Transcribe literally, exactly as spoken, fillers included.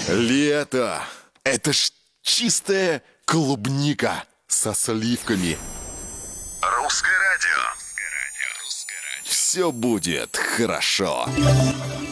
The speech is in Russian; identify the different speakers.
Speaker 1: Лето! Это ж чистая клубника со сливками.
Speaker 2: Русское радио.
Speaker 1: Все будет хорошо.